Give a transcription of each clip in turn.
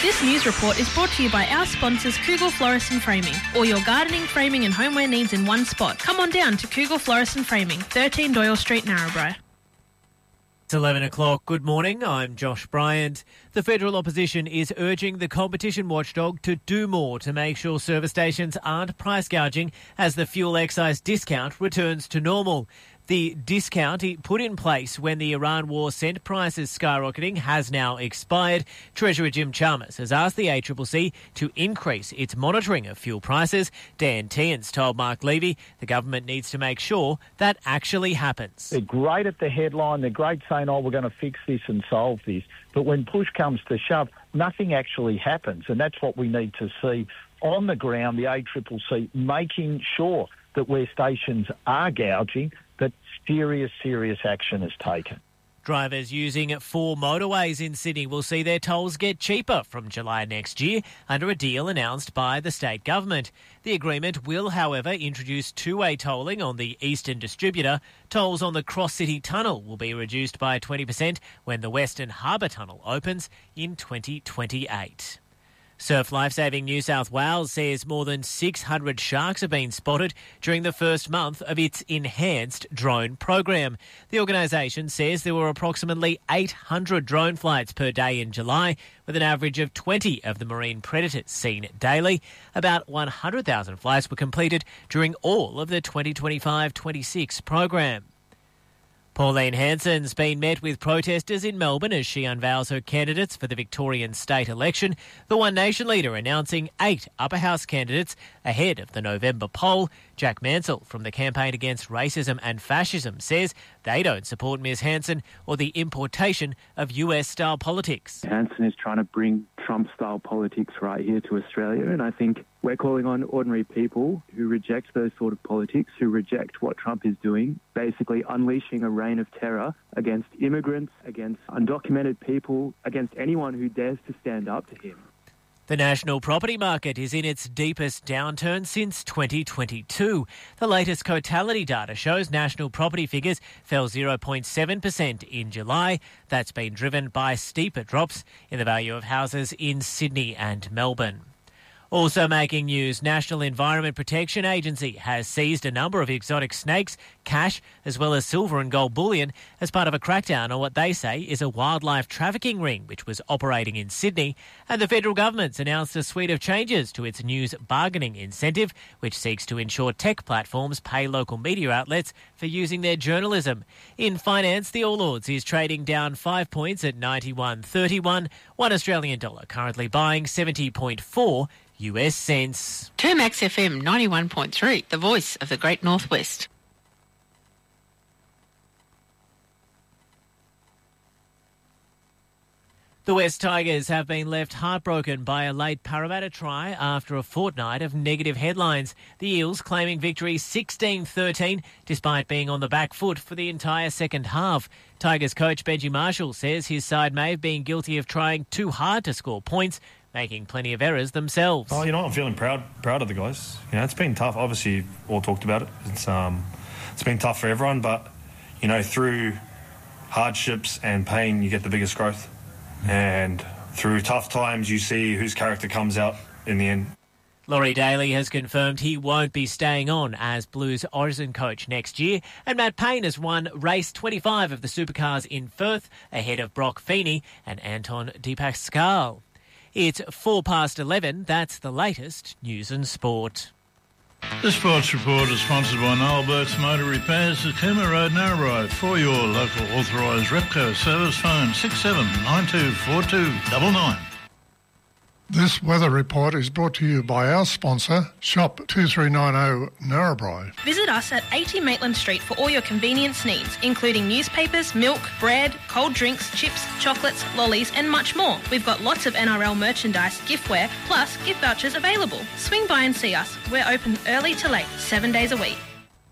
This news report is brought to you by our sponsors Kugel Florist and Framing. All your gardening, framing and homeware needs in one spot. Come on down to Kugel Florist and Framing, 13 Doyle Street, Narrabri. It's 11 o'clock. Good morning. I'm Josh Bryant. The federal opposition is urging the competition watchdog to do more to make sure service stations aren't price gouging as the fuel excise discount returns to normal. The discount put in place when the Iran war sent prices skyrocketing has now expired. Treasurer Jim Chalmers has asked the ACCC to increase its monitoring of fuel prices. Dan Tians told Mark Levy the government needs to make sure that actually happens. They're great at the headline. They're great saying, we're going to fix this and solve this. But when push comes to shove, nothing actually happens. And that's what we need to see on the ground, the ACCC making sure that where stations are gouging, that serious action is taken. Drivers using 4 motorways in Sydney will see their tolls get cheaper from July next year under a deal announced by the state government. The agreement will, however, introduce two-way tolling on the Eastern Distributor. Tolls on the Cross City Tunnel will be reduced by 20% when the Western Harbour Tunnel opens in 2028. Surf Lifesaving New South Wales says more than 600 sharks have been spotted during the first month of its enhanced drone program. The organisation says there were approximately 800 drone flights per day in July, with an average of 20 of the marine predators seen daily. About 100,000 flights were completed during all of the 2025-26 program. Pauline Hanson's been met with protesters in Melbourne as she unveils her candidates for the Victorian state election. The One Nation leader announcing 8 upper house candidates ahead of the November poll. Jack Mansell from the Campaign Against Racism and Fascism says they don't support Ms Hanson or the importation of US-style politics. Hanson is trying to bring Trump-style politics right here to Australia, and I think we're calling on ordinary people who reject those sort of politics, who reject what Trump is doing, basically unleashing a reign of terror against immigrants, against undocumented people, against anyone who dares to stand up to him. The national property market is in its deepest downturn since 2022. The latest Cotality data shows national property figures fell 0.7% in July. That's been driven by steeper drops in the value of houses in Sydney and Melbourne. Also making news, National Environment Protection Agency has seized a number of exotic snakes, cash, as well as silver and gold bullion as part of a crackdown on what they say is a wildlife trafficking ring which was operating in Sydney. And the federal government's announced a suite of changes to its news bargaining incentive, which seeks to ensure tech platforms pay local media outlets for using their journalism. In finance, the All Ords is trading down 5 points at 91.31. $1 Australian dollar currently buying 70.4 US cents. Termax FM 91.3, the voice of the Great Northwest. The West Tigers have been left heartbroken by a late Parramatta try after a fortnight of negative headlines. The Eels claiming victory 16-13 despite being on the back foot for the entire second half. Tigers coach Benji Marshall says his side may have been guilty of trying too hard to score points, making plenty of errors themselves. Oh, I'm feeling proud of the guys. It's been tough. Obviously, you've all talked about it. It's been tough for everyone, but through hardships and pain, you get the biggest growth. And through tough times, you see whose character comes out in the end. Laurie Daly has confirmed he won't be staying on as Blues Origin coach next year, and Matt Payne has won race 25 of the Supercars in Firth ahead of Brock Feeney and Anton De Pascal. It's 11:04. That's the latest news and sport. The Sports Report is sponsored by Noel Burke's Motor Repairs at Cooma Road, Narrabri. For your local authorised Repco service, phone 67924299. This weather report is brought to you by our sponsor, Shop 2390 Narrabri. Visit us at 80 Maitland Street for all your convenience needs, including newspapers, milk, bread, cold drinks, chips, chocolates, lollies and much more. We've got lots of NRL merchandise, giftware, plus gift vouchers available. Swing by and see us. We're open early to late, 7 days a week.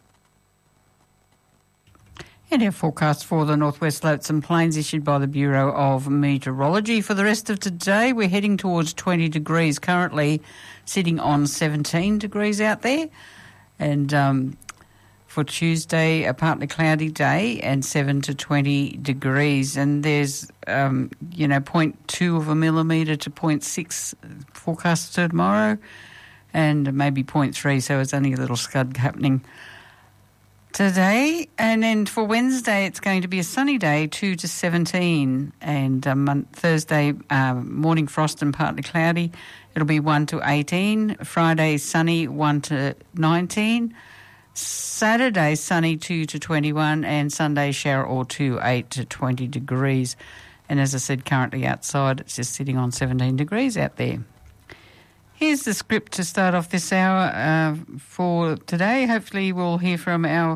And our forecast for the Northwest Slopes and Plains issued by the Bureau of Meteorology. For the rest of today, we're heading towards 20 degrees, currently sitting on 17 degrees out there. And For Tuesday, a partly cloudy day and 7 to 20 degrees. And there's, 0.2 of a millimetre to 0.6 forecast tomorrow, and maybe 0.3, so it's only a little scud happening today. And then for Wednesday, it's going to be a sunny day, 2 to 17, and Thursday, morning frost and partly cloudy. It'll be 1 to 18. Friday, sunny, 1 to 19. Saturday, sunny, 2 to 21, and Sunday, shower or 2, 8 to 20 degrees. And as I said, currently outside, it's just sitting on 17 degrees out there. Here's the script to start off this hour for today. Hopefully we'll hear from our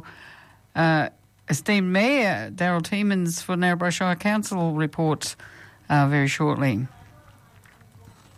esteemed Mayor, Daryl Tiemans, for Narrabri Shire Council report very shortly.